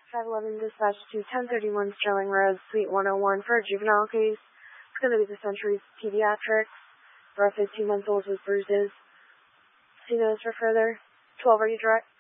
511 dispatch to 1031 Sterling Road, Suite 101 for a juvenile case. It's going to be the Centuries Pediatrics for a 15-month-old with bruises. See notice for further. 12, are you direct?